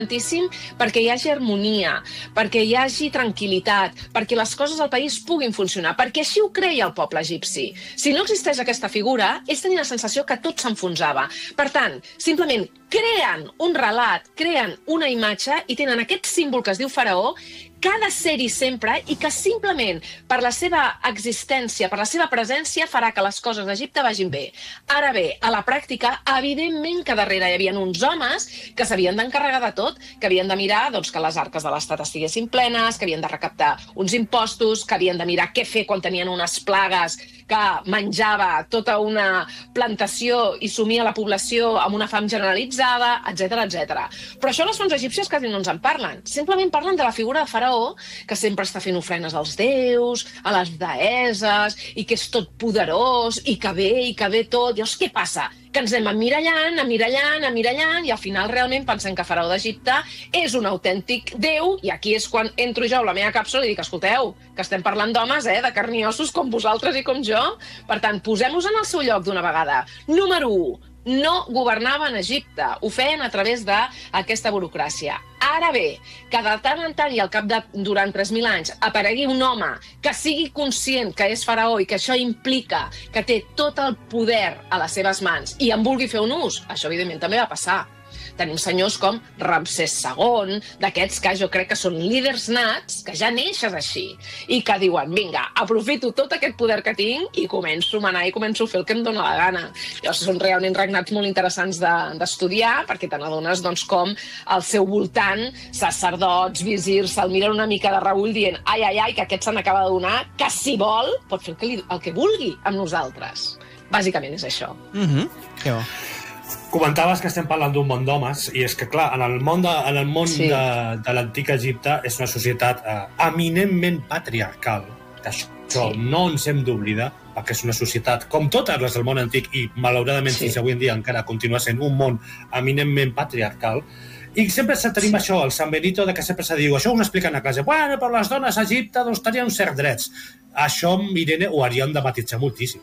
importantíssim perquè hi hagi harmonia, perquè hi hagi tranquil·litat, perquè les coses al país puguin funcionar, perquè així ho creia el poble egipci. Si no existeix aquesta figura, ells tenien la sensació que tot s'enfonsava. Per tant, simplement creen un relat, creen una imatge i tenen aquest símbol que es diu faraó, que ha de ser-hi sempre i que simplement per la seva existència, per la seva presència, farà que les coses d'Egipte vagin bé. Ara bé, a la pràctica, evidentment que darrere hi havia uns homes que s'havien d'encarregar de tot, que havien de mirar que les arques de l'Estat estiguessin plenes, que havien de recaptar uns impostos, que havien de mirar què fer quan tenien unes plagues que menjava tota una plantació i sumia la població amb una fam generalitzada, etc etc. Però això les fonts egípcies quasi no ens en parlen. Simplement parlen de la figura de faraó, que sempre està fent ofrenes als déus, a les deesses, i que és tot poderós, i que ve tot. Llavors, què passa? Que ens anem emmirallant, i al final realment pensem que Faraó d'Egipte és un autèntic déu, i aquí és quan entro jo a la meva càpsula i dic, escolteu, que estem parlant d'homes, de carn i ossos, com vosaltres i com jo. Per tant, posem-nos en el seu lloc d'una vegada. Número 1. No governaven Egipte, ho feien a través d'aquesta burocràcia. Ara bé, que de tant en tant i al cap de durant 3.000 anys aparegui un home que sigui conscient que és faraó i que això implica que té tot el poder a les seves mans i en vulgui fer un ús, això evidentment també va passar. Tenim senyors com Ramsès II, d'aquests que jo crec que són líders nats, que ja neixes així, i que diuen, vinga, aprofito tot aquest poder que tinc i començo a manar i començo a fer el que em dóna la gana. Llavors són realment regnats molt interessants d'estudiar, perquè te n'adones com al seu voltant, sacerdots, visirs, se'l miren una mica de reüll dient, ai, que aquest se n'acaba de donar, que si vol pot fer el que vulgui amb nosaltres. Bàsicament és això. Que bo. Comentaves que estem parlant d'un món d'homes i és que, clar, en el món de l'antic Egipte és una societat eminentment patriarcal. Això no ens hem d'oblidar, perquè és una societat, com totes les del món antic, i malauradament fins avui en dia encara continua sent un món eminentment patriarcal. I sempre tenim això, el San Benito, que sempre se diu, això ho expliquen a classe, bueno, però les dones a Egipte tenien certs drets. Això, Irene, ho hauríem de matitzar moltíssim.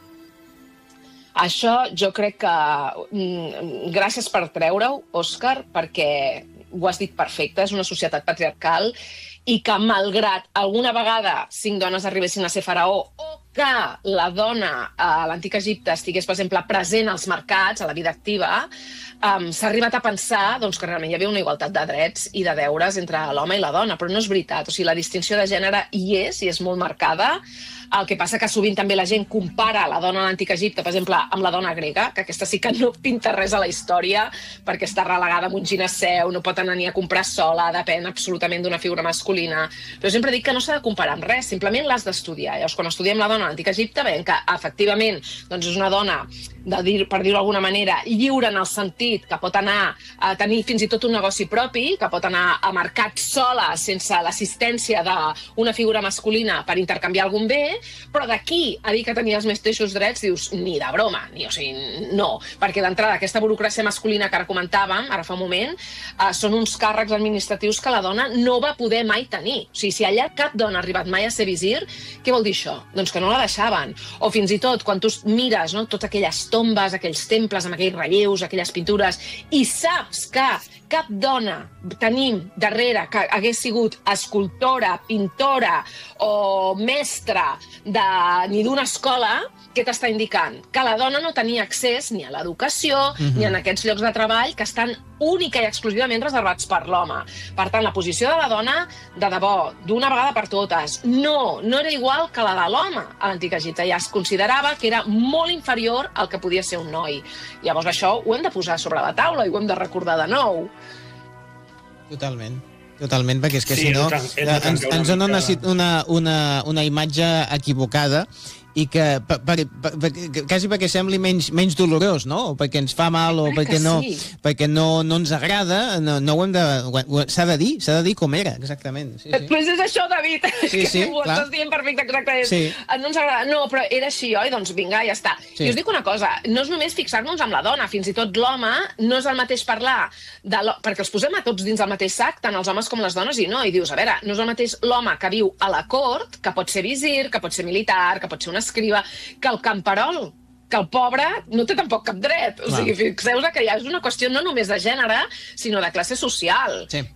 Això jo crec que... Gràcies per treure-ho, Òscar, perquè ho has dit perfecte, és una societat patriarcal i que malgrat alguna vegada 5 dones arribessin a ser faraó o que la dona a l'antic Egipte estigués, per exemple, present als mercats, a la vida activa, s'ha arribat a pensar que realment hi havia una igualtat de drets i de deures entre l'home i la dona, però no és veritat. O sigui, la distinció de gènere hi és molt marcada. El que passa que sovint també la gent compara la dona a l'antic Egipte, per exemple, amb la dona grega, que aquesta sí que no pinta res a la història, perquè està relegada amb un gineceu, no pot anar ni a comprar sola, depèn absolutament d'una figura masculina. Però sempre dic que no s'ha de comparar amb res, simplement l'has d'estudiar. Llavors, quan estudiem la dona a l'antic Egipte, veiem que, efectivament, és una dona, per dir-ho d'alguna manera, lliure en el sentit que pot anar a tenir fins i tot un negoci propi, que pot anar a mercat sola, sense l'assistència d'una figura masculina per intercanviar algun bé, però d'aquí a dir que tenia els mateixos drets, dius, ni de broma, no, perquè d'entrada aquesta burocràcia masculina que ara comentàvem, ara fa un moment, són uns càrrecs administratius que la dona no va poder mai tenir. O sigui, si allà cap dona ha arribat mai a ser visir, què vol dir això? Doncs que no la deixaven. O fins i tot, quan tu mires totes aquelles tombes, aquells temples amb aquells relleus, aquelles pintures, i saps que cap dona tenim darrere que hagués sigut escultora, pintora o mestra ni d'una escola, què t'està indicant? Que la dona no tenia accés ni a l'educació ni a aquests llocs de treball que estan única i exclusivament reservats per l'home. Per tant, la posició de la dona, de debò, d'una vegada per totes, no era igual que la de l'home a l'antic Egipte. Ja es considerava que era molt inferior al que podia ser un noi. Llavors això ho hem de posar sobre la taula i ho hem de recordar de nou. Totalment, perquè és que si no ens dona una imatge equivocada i que quasi perquè sembli menys dolorós, no? O perquè ens fa mal o perquè no ens agrada, no ho hem de... S'ha de dir com era, exactament. Pues és això, David, que ho estàs dient perfecte, exactament. No ens agrada, no, però era així, oi? Doncs vinga, ja està. I us dic una cosa, no és només fixar-nos amb la dona, fins i tot l'home no és el mateix parlar, perquè els posem a tots dins del mateix sac, tant els homes com les dones, i no, i dius, a veure, no és el mateix l'home que viu a la cort, que pot ser visir, que pot ser militar, que pot ser un escriba, que el camperol, que el pobre no té tampoc cap dret. O sigui, fixeu-vos que ja és una qüestió no només de gènere, sinó de classe social.